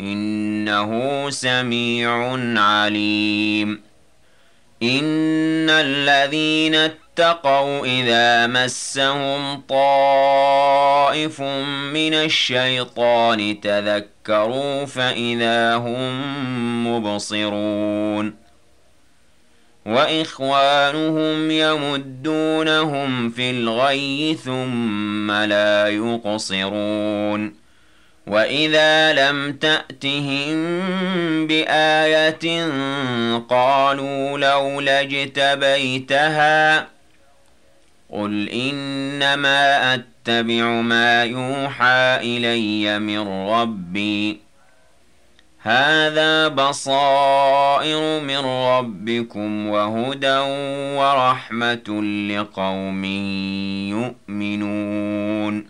إنه سميع عليم إن الذين اتقوا إذا مسهم طائف من الشيطان تذكروا فإذا هم مبصرون وإخوانهم يمدونهم في الغي ثم لا يقصرون وإذا لم تأتهم بآية قالوا لولا اجتبيتها قل إنما أتبع ما يوحى إلي من ربي هذا بصائر من ربكم وهدى ورحمة لقوم يؤمنون